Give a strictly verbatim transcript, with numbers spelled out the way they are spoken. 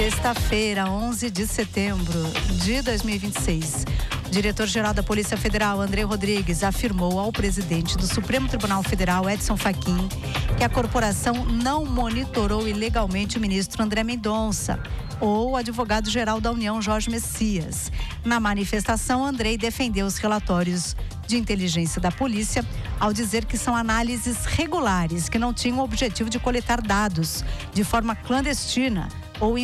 Sexta-feira, onze de setembro de dois mil e vinte e seis. O diretor-geral da Polícia Federal, André Rodrigues, afirmou ao presidente do Supremo Tribunal Federal, Edson Fachin, que a corporação não monitorou ilegalmente o ministro André Mendonça ou o advogado-geral da União, Jorge Messias. Na manifestação, André defendeu os relatórios de inteligência da polícia ao dizer que são análises regulares, que não tinham o objetivo de coletar dados de forma clandestina ou